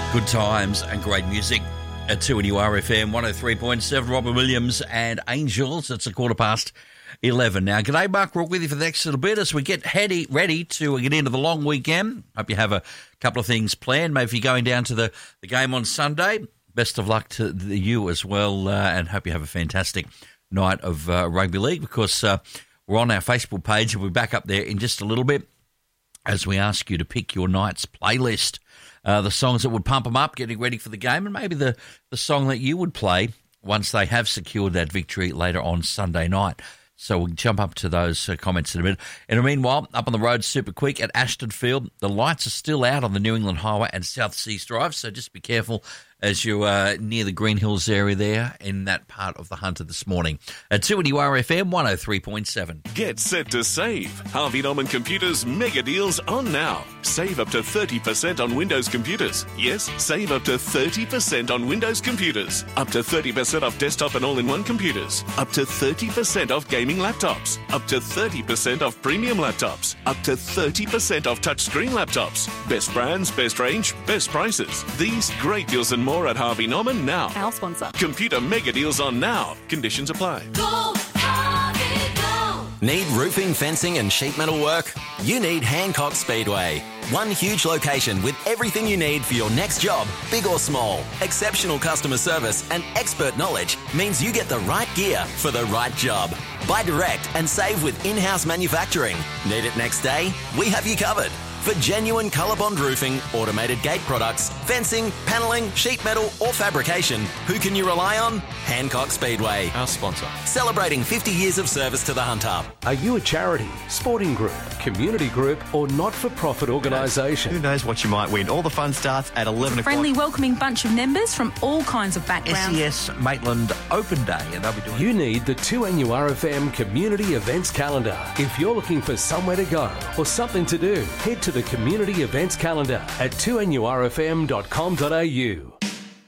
Good times and great music at 2NURFM 103.7. Robin Williams and Angels. It's 11:15. Now, g'day, Mark Rook with you for the next little bit as we get ready to get into the long weekend. Hope you have a couple of things planned. Maybe if you're going down to the game on Sunday, best of luck to you as well, and hope you have a fantastic night of rugby league, because we're on our Facebook page and we'll be back up there in just a little bit as we ask you to pick your night's playlist. The songs that would pump them up, getting ready for the game, and maybe the song that you would play once they have secured that victory later on Sunday night. So we'll jump up to those comments in a minute. In the meanwhile, up on the road super quick at Ashton Field, the lights are still out on the New England Highway and South Seas Drive, so just be careful as you are near the Green Hills area there in that part of the Hunter this morning. At 2NURFM 103.7. Get set to save. Harvey Norman Computers mega deals on now. Save up to 30% on Windows computers. Yes, save up to 30% on Windows computers. Up to 30% off desktop and all-in-one computers. Up to 30% off gaming laptops. Up to 30% off premium laptops. Up to 30% off touchscreen laptops. Best brands, best range, best prices. These great deals and more at Harvey Norman now. Our sponsor. Computer mega deals on now. Conditions apply. Go, Harvey, go! Need roofing, fencing and sheet metal work? You need Hancock Speedway. One huge location with everything you need for your next job, big or small. Exceptional customer service and expert knowledge means you get the right gear for the right job. Buy direct and save with in-house manufacturing. Need it next day? We have you covered. For genuine ColourBond roofing, automated gate products, fencing, panelling, sheet metal or fabrication, who can you rely on? Hancock Speedway. Our sponsor. Celebrating 50 years of service to the Hunter. Are you a charity, sporting group, community group or not-for-profit organisation? Who knows what you might win? All the fun starts at 11 o'clock. Friendly, welcoming bunch of members from all kinds of backgrounds. SES Maitland Open Day, and they'll be doing... You need the 2NURFM Community Events Calendar. If you're looking for somewhere to go or something to do, head to the Community Events Calendar at 2NURFM.com.au.